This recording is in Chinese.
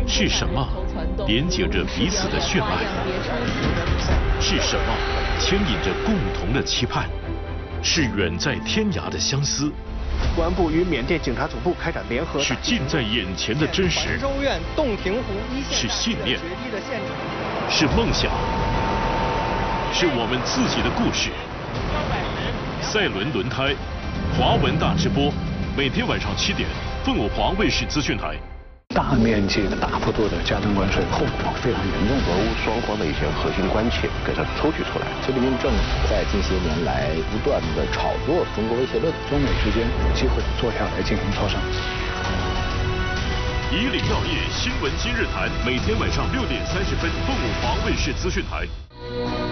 是什么连接着彼此的血脉？是什么牵引着共同的期盼？是远在天涯的相思。 公安部与缅甸警察总部开展联合。 是近在眼前的真实。 州院洞庭湖一线。 是信念。是梦想。是我们自己的故事。赛轮轮胎，华文大直播，每天晚上7点，凤凰卫视资讯台。 大面积的、大幅度的加征关税，后果非常严重。 俄乌双方的一些核心关切给它抽取出来。 菲律宾政府在近些年来不断的炒作中国威胁论， 中美之间有机会坐下来进行磋商。 以岭药业新闻今日谈，每天晚上6点30分，凤凰卫视资讯台。